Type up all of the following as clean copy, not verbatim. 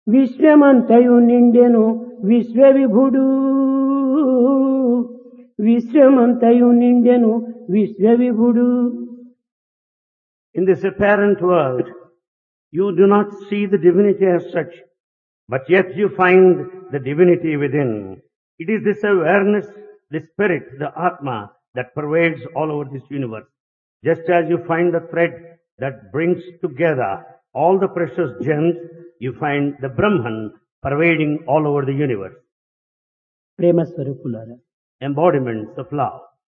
విశ్వమంతయు నిండెను విశ్వవిభుడు విశ్వమంతయు నిండెను విశ్వవిభుడు. In this apparent world, you do not see the divinity as such, but yet you find the divinity within. It is this awareness, the spirit, the Atma, that pervades all over this universe. Just as you find the thread that brings together all the precious gems, you find the Brahman pervading all over the universe. ప్రేమ స్వరూపులారా, Embodiments of love.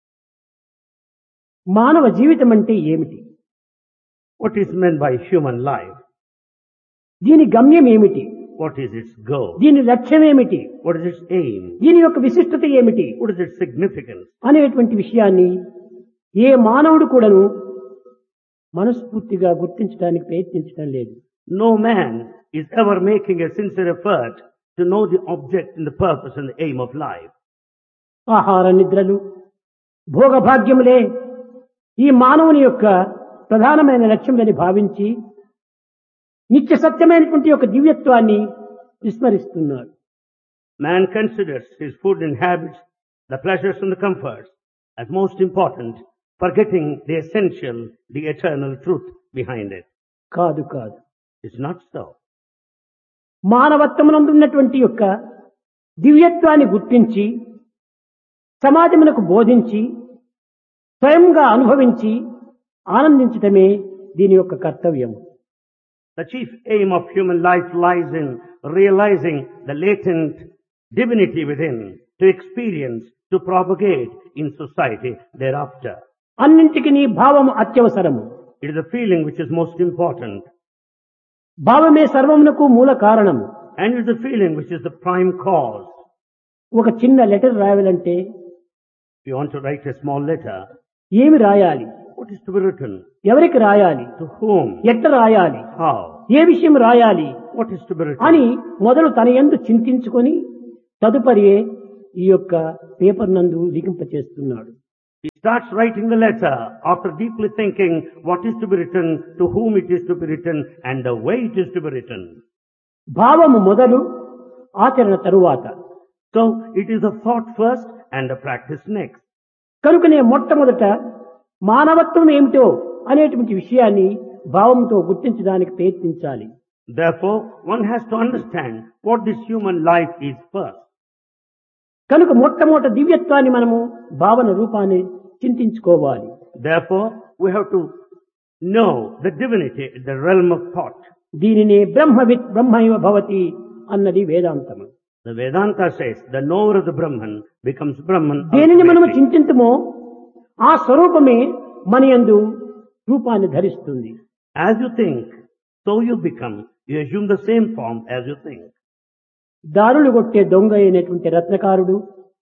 మానవ జీవితం అంటే ఏమిటి? What is meant by human life? దీని గమ్యం ఏమిటి? What is its goal? దీని లక్ష్యం ఏమిటి? What is its aim? దీని యొక్క విశిష్టత ఏమిటి What is its significance? అనేటువంటి విషయాన్ని ఏ మానవుడు కూడాను మనస్ఫూర్తిగా గుర్తించడానికి ప్రయత్నించడం లేదు. No man is ever making a sincere effort to know the object and the purpose and the aim of life. ఆహార నిద్రలు భోగభాగ్యములే ఈ మానవుని యొక్క ప్రధానమైన లక్ష్యమని భావించి నిత్య సత్యమైనటువంటి యొక్క దివ్యత్వాన్ని విస్మరిస్తున్నాడు. Man considers his food and habits, the pleasures and the comforts as most important, forgetting the essential, the eternal truth behind it. కాదు కాదు, It's not so. మానవత్వమునందు ఉన్నటువంటి యొక్క దివ్యత్వాన్ని గుర్తించి సమాజమునకు బోధించి స్వయంగా అనుభవించి ఆనందించటమే దీని యొక్క కర్తవ్యం. The chief aim of human life lies in realizing the latent divinity within, to experience, to propagate in society thereafter. అన్నింటికి నీ భావము అత్యవసరము. It is the feeling which is most important, భావమే సర్వమునకు మూల కారణము. and it is the feeling which is the prime cause. ఒక చిన్న letter రాయాలంటే If you want to write a small letter, ఏమి రాయాలి, what is to be written? ఎవరికి రాయాలి, To whom? ఎట్ట రాయాలి, How? ఏ విషయం రాయాలి What is to be written? అని మొదలు తన యందు చింతించుకొని తదుపరి ఈ యొక్క పేపర్ నందు లిఖింపచేస్తున్నాడు. He starts writing the letter after deeply thinking what is to be written, to whom it is to be written, and the way it is to be written. భావము మొదలు ఆచరణ తరువాత. So it is the thought first and the practice next. కనుకనే మొట్టమొదట మానవత్వం ఏమిటో అనేటువంటి విషయాన్ని భావంతో గుర్తించడానికి ప్రయత్నించాలి. Therefore, one has to understand what this human life is first. కనుక మొట్టమొదట దివ్యత్వాన్ని మనము భావన రూపాన్ని చింతించుకోవాలి. Therefore, we have to know the divinity, the realm of thought. దీనినే బ్రహ్మవిత్ బ్రహ్మైవ భవతి అన్నది వేదాంతము. The Vedanta says the knower of the Brahman becomes Brahman. దేనిని మనము ultimately. చింతింతుమో ఆ స్వరూపమే మన యందు రూపాన్ని ధరిస్తుంది. As you think, so you become. You assume the same form as you think. దారులు కొట్టే దొంగ అయినటువంటి రత్నకారుడు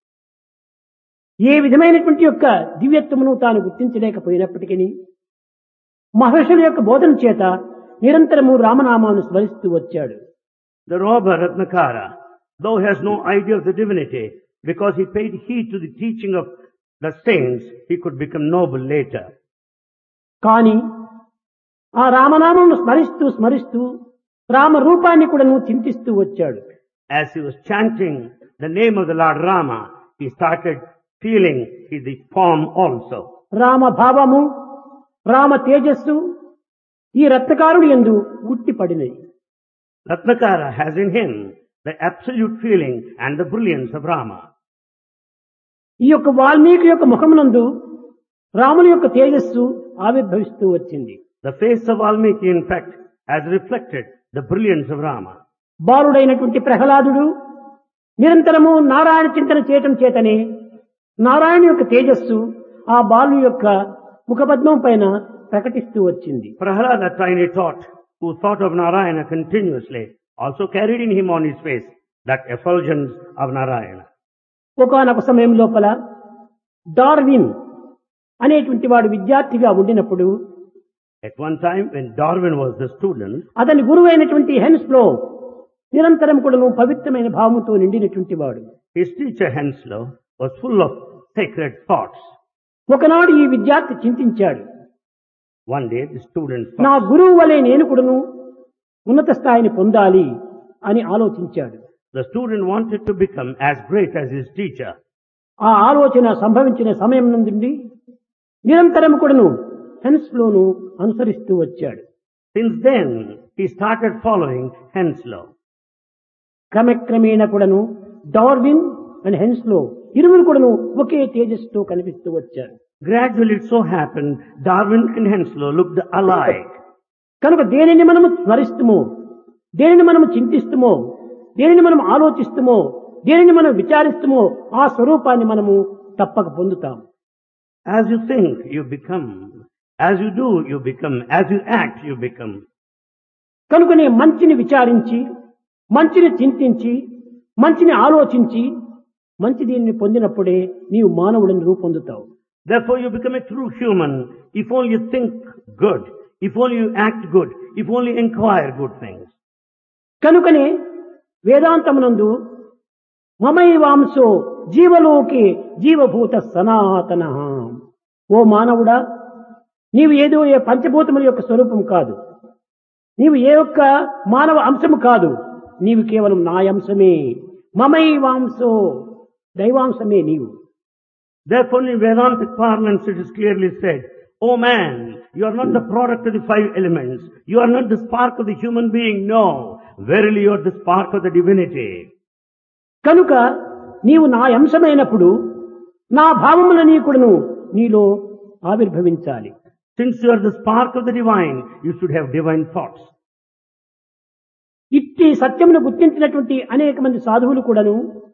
ఏ విధమైనటువంటి యొక్క దివ్యత్వమును తాను గుర్తించలేకపోయినప్పటికీ మహర్షుల యొక్క బోధన చేత నిరంతరము రామనామాన్ని స్మరిస్తూ వచ్చాడు. The robber Ratnakara, though he has no idea of the divinity, because he paid heed to the teaching of the saints, he could become noble later. కానీ ఆ రామనామమును స్మరిస్తూ స్మరిస్తూ రామ రూపాన్ని కూడా నువ్వు చింతిస్తూ వచ్చాడు. As he was chanting the name of the Lord Rama, he started feeling the form also. Rama భావము రామ తేజస్సు ఈ రత్నకారుడు యందు గుట్టిపడినది. Ratnakara has in him the absolute feeling and the brilliance of Rama. ఈ యొక్క వాల్మీకి యొక్క ముఖమునందు రాముని యొక్క తేజస్సు ఆవిర్భవిస్తూ వచ్చింది. The face of Valmiki, in fact, has reflected the brilliance of Rama. బాలుడైనటువంటి ప్రహ్లాదుడు నిరంతరము నారాయణ చింతన చేయటం చేతనే నారాయణ యొక్క తేజస్సు ఆ బాలు యొక్క ముఖపద్మం పైన ప్రకటిస్తూ వచ్చింది. Prahlada, a tiny tot, who thought of Narayana continuously, also carried in him on his face that effulgence of Narayana. ఒకానొక సమయం లోపల డార్విన్ అనేటువంటి వాడు విద్యార్థిగా ఉండినప్పుడు At one time, when Darwin was the student, అతని గురువు అయినటువంటి హెన్స్లో నిరంతరం కూడా పవిత్రమైన భావముతో నిండినటువంటి వాడు. his teacher Henslow was full of sacred thoughts. ఒకనాడు ఈ విద్యార్థి చింతించాడు, One day, the student నా thought, గురువు వలె నేను కూడాను ఉన్నత స్థాయిని పొందాలి, అని ఆలోచించాడు. The student wanted to become as great as his teacher. ఆ ఆలోచన సంభవించిన సమయం నుండి నిరంతరం కూడాను హెన్స్లోను అనుసరిస్తూ వచ్చాడు. Since then, he started following Henslow. క్రమక్రమేణ కూడాను డార్విన్ అండ్ హెన్స్లో ఇరువురు కూడాను ఒకే తేజస్సుతో కనిపిస్తూ వచ్చారు. Gradually it so happened, Darwin and Henslow looked alike. కనుక దేనిని మనము స్మరిస్తుమో, దేనిని మనము చింతిస్తుమో, దేనిని మనం ఆలోచిస్తుమో, దేనిని మనం విచారిస్తుమో ఆ స్వరూపాన్ని మనము తప్పక పొందుతాం. As you think, you become. As you do, you become. As you act, you become. కనుకనే మంచిని విచారించి, మంచిని చింతించి, మంచిని ఆలోచించి, మంచి దీనిని పొందినప్పుడే నీవు మానవుడిని రూపొందుతావు. Therefore you become a true human if only you think good, if only you act good, if only inquire good things. కనుకనే వేదాంతమునందు మమైవాంశో జీవలోకే జీవభూత సనాతన. ఓ మానవుడా, నీవు ఏదో ఏ పంచభూతముల యొక్క స్వరూపం కాదు, నీవు ఏ యొక్క మానవ అంశము కాదు, నీవు కేవలం నా అంశమే. మమైవాంశో దైవాంశమే నీవు. Therefore in Vedantic parlance it is clearly said, "O man, you are not the product of the five elements. You are not the spark of the human being. No, verily you are the spark of the divinity." కనుక నీవు నా అంశమైనప్పుడు నా భావములని కూడాను నీలో ఆవిర్భవించాలి. Since you are the spark of the divine, you should have divine thoughts. ఇట్టి సత్యమును గుర్తించినటువంటి అనేక మంది సాధువులు కూడాను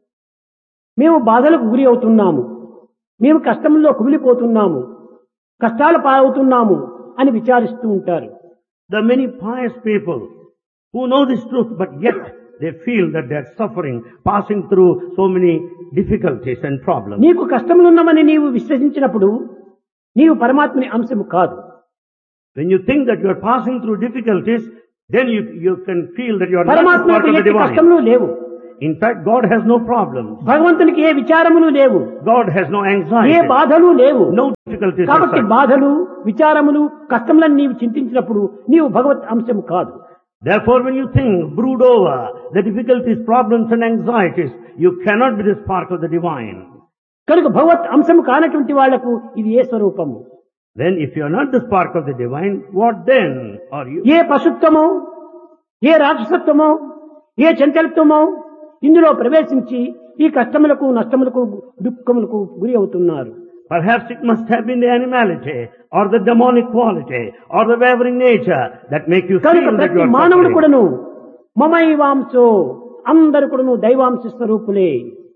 మేము బాధలకు గురి అవుతున్నాము, మేము కష్టంలో కుమిలిపోతున్నాము, కష్టాలు పాలవుతున్నాము అని విచారిస్తూ ఉంటారు. There are many pious people who know this truth, but yet they feel that they are suffering, passing through so many difficulties and problems. నీకు కష్టములున్నామని నీవు విశ్వసించినప్పుడు నీవు పరమాత్మని అంశము కాదు. When you think that you are passing through difficulties, then you can feel that you are not the పరమాత్మకు part of the ఎట్టి divine. కష్టములు లేవు. In fact, God has no problems. భగవంతునికి ఏ విచారములు లేవు, God has no A anxiety, బాధలు లేవు. no difficulties. as కాబట్టి such. బాధలు విచారములు కష్టములను నీవు చింతించినప్పుడు నీవు భగవత్ అంశము కాదు. Therefore, when you think, brood over the difficulties, problems and anxieties, you cannot be the spark of the divine. కనుక భగవత్ అంశము కానటువంటి వాళ్లకు ఇది ఏ స్వరూపము? Then if you are not the spark of the divine, what then are you? ఏ పశుత్వమో, ఏ రాక్షసత్వమో, ఏ చంచలత్వమో ఇందులో ప్రవేశించి ఈ కష్టములకు నష్టములకు దుఃఖములకు గురి అవుతున్నారు. Perhaps it must have been the animality or the demonic quality or the wavering nature that make you కనుక feel that ప్రతి you are మానవుడు suffering. కూడాను మమైవాంశో అందరు కూడాను దైవాంశ స్వరూపులే.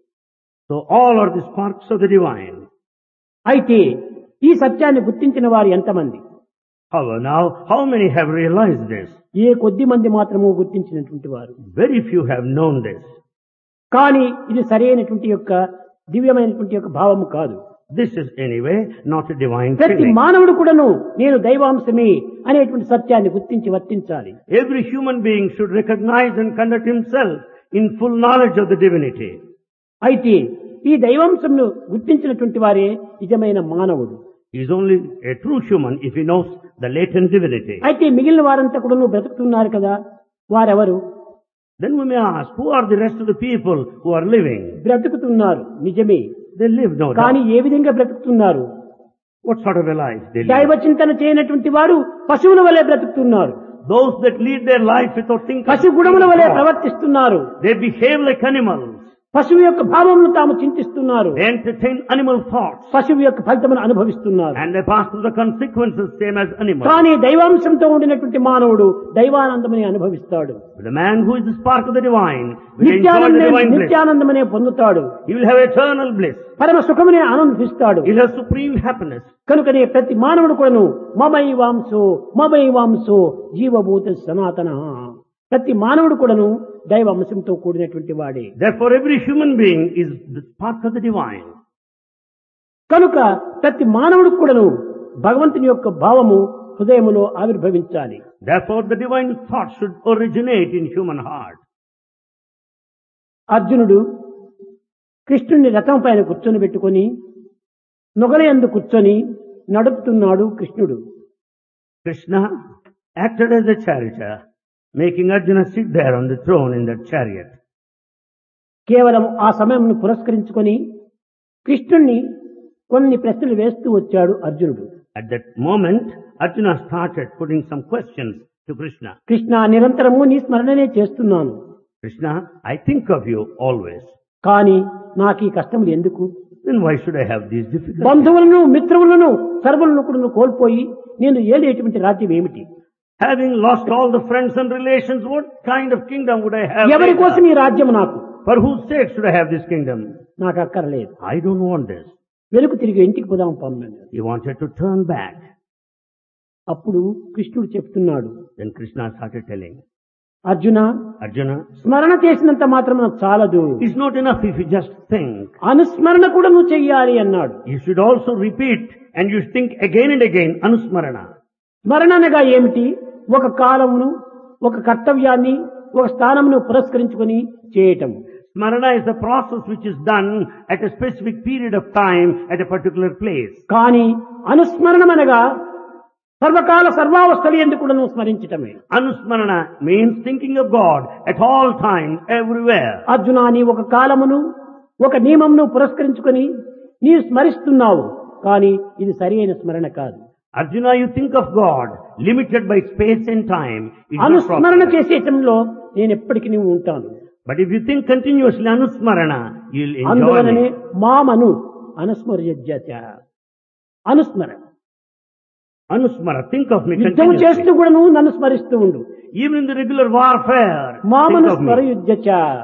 So all are the sparks of the divine. అయితే ఈ సత్యాన్ని గుర్తించిన వారు ఎంతమంది? However, now, how many have realized this? ఏ కొద్ది మంది మాత్రము గుర్తించినటువంటి వారు. Very few have known this. కానీ ఇది సరైనటువంటి యొక్క దివ్యమైనటువంటి యొక్క భావము కాదు. This is anyway not a divine ప్రతి feeling. మానవుడు కూడాను నేను దైవాంశమే అనేటువంటి సత్యాన్ని గుర్తించి వర్తించాలి. Every human being should recognize and conduct himself in full knowledge of the divinity. అయితే ఈ దైవాంశంను గుర్తించినటువంటి వారే నిజమైన మానవుడు. He is only a true human if he knows the latent divinity. అయితే మిగిలిన వారంతా కూడా బ్రతుకుతున్నారు కదా, వారెవరు? Then we may ask, who are the rest of the people who are living? బ్రతుకుతున్నారు నిజమే, They live no కానీ doubt. ఏ విధంగా బ్రతుకుతున్నారు? What sort of a life they live? దైవ చింతన చేయనటువంటి వారు పశువుల వలె బ్రతుకుతున్నారు. Those that lead their life without thinking, పశు గుణముల వలె ప్రవర్తిస్తున్నారు. they behave like animals. పశువు యొక్క భావమును తాము చింతిస్తున్నారు. They entertain animal thoughts. పశువు యొక్క ఫలితమును అనుభవిస్తున్నారు. And they pass through the consequences same as animals. కానీ దైవాంశంతో ఉండినటువంటి మానవుడు దైవానందమని అనుభవిస్తాడు. But the man who is the spark of the divine will enjoy the divine bliss. నిత్యానందమనే పొందుతాడు. He will have eternal bliss. పరమ సుఖమునే ఆనందిస్తాడు. He will have supreme happiness. కనుకనే ప్రతి మానవుడు కూడాను మమైవాంశో జీవభూత సనాతన. ప్రతి మానవుడు కూడాను దైవ అంశంతో కూడినటువంటి వాడే. Therefore every human being is the spark of the divine. కనుక ప్రతి మానవుడు కూడాను భగవంతుని యొక్క భావము హృదయములో ఆవిర్భవించాలి. Therefore the divine thought should originate in human heart. అర్జునుడు కృష్ణుని రథం పైన కూర్చొని పెట్టుకొని నొగలయందు కూర్చొని నడుపుతున్నాడు కృష్ణుడు. Krishna acted as a charioteer making Arjuna sit there on the throne in that chariot. కేవలం ఆ సమయంను పురస్కరించుకొని కృష్ణుణ్ణి కొన్ని ప్రశ్నలు వేస్తూ వచ్చాడు అర్జునుడు. At that moment, Arjuna started putting some questions to Krishna. Krishna, నిరంతరము నీ స్మరణనే చేస్తున్నాను, Krishna, I think of you always. కానీ నాకు ఈ కష్టములు ఎందుకు? Then why should I have these difficulties? బంధువులను, మిత్రులను, సర్వులను కూడా కోల్పోయి నేను ఏలేటువంటి రాజ్యం ఏమిటి? Having lost all the friends and relations, what kind of kingdom would I have? ఎవరి later? కోసం ఈ రాజ్యం నాకు? For whose sake should I have this kingdom? నాకు అక్కర్లేదు. I don't want this. వెనుక తిరిగి ఇంటికి పోదాం పమ్మని. He wanted to turn back. అప్పుడు కృష్ణుడు చెప్తున్నాడు, Then Krishna started telling, Arjuna, Arjuna, స్మరణ చేసినంత మాత్రం నాకు చాలదు, it's not enough if you just think. అనుస్మరణ కూడా నువ్వు చెయ్యాలి అన్నాడు. You should also repeat and you think again and again, Anusmarana. స్మరణ అనగా ఏమిటి? ఒక కాలమును, ఒక కర్తవ్యాన్ని, ఒక స్థానమును పురస్కరించుకొని చేయటం. Smarana is a process which is done at a specific period of time at a particular place. కానీ అనుస్మరణం అనగా సర్వకాల సర్వావస్థలు ఎందుకు కూడా నువ్వు స్మరించటమే. Anusmarana means thinking of God at all times, everywhere. Arjuna, నీ ఒక కాలమును, ఒక నియమమును పురస్కరించుకొని నీవు స్మరిస్తున్నావు, కానీ ఇది సరి అయిన స్మరణ కాదు. Arjuna, you think of God limited by space and time. It's not అనుస్మరణ proper. చేసేటంలో నేను ఎప్పటికీ నువ్వు ఉంటాను. But if you think continuously Anusmarana, you'll enjoy అందువలనే it. మామను అనుస్మర్యజ్యత. అనుస్మరణ Anusmara, think of me యుద్ధం చేస్తూ continuously. కూడా నువ్వు నన్ను స్మరిస్తూ ఉండు. Even in the regular warfare, మామను think of me. స్మరయుజ్యచ.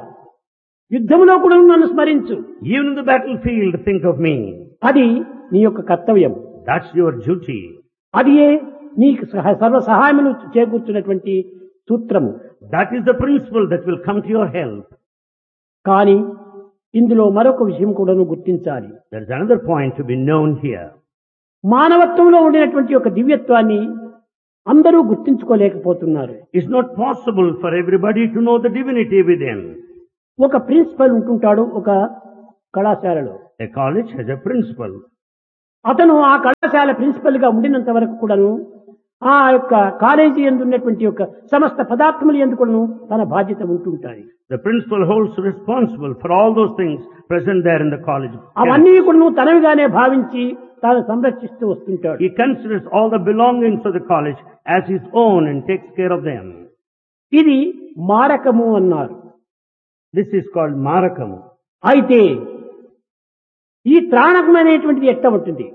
యుద్ధంలో కూడా నువ్వు నన్ను స్మరించు. Even in the battlefield, think of me. అది నీ యొక్క కర్తవ్యం. That's your duty. అది నీకు సర్వ సహాయమును చేకూర్చున్నటువంటి సూత్రము. That is the principle that will come to your help. కానీ ఇందులో మరొక విషయం కూడా నువ్వు గుర్తించాలి. There is another point to be known here. మానవత్వంలో ఉండినటువంటి ఒక దివ్యత్వాన్ని అందరూ గుర్తించుకోలేకపోతున్నారు. It's not possible for everybody to know the divinity within. ఒక ప్రిన్సిపల్ ఉంటుంటాడు ఒక కళాశాలలో. A college has a principal. అతను ఆ కళాశాల ప్రిన్సిపల్ గా ఉండినంత వరకు కూడాను ఆ యొక్క కాలేజీ యందు ఉన్నటువంటి యొక్క సమస్త పదార్థములు యందు కూడాను తన బాధ్యత ఉంటుంటాయి. The principal holds responsible for all those things present there in the college. అవన్నీ కూడాను తనవిగానే భావించి తాను సంరక్షిస్తూ వస్తుంటాడు. He considers all the belongings of the college as his own and takes care of them. ఇది మారకము అన్నారు. This is called Marakamu. అయితే ఈ త్రాణకం అనేటువంటిది ఎట్లా ఉంటుంది?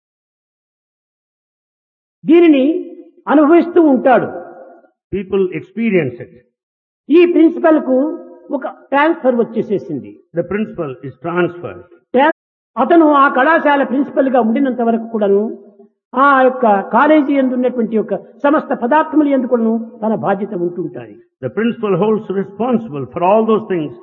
దీనిని అనుభవిస్తూ ఉంటాడు. People experience it. ఈ ప్రిన్సిపల్ కు ఒక transfer వచ్చేసేసింది. The principal is transferred. అతను ఆ కళాశాల ప్రిన్సిపల్ గా ఉండినంత వరకు కూడాను ఆ యొక్క కాలేజీ యందు ఉన్నటువంటి యొక్క సమస్త పదార్థములు యందు కూడాను తన బాధ్యత ఉంటుంటాయి. The principal holds responsible for all those things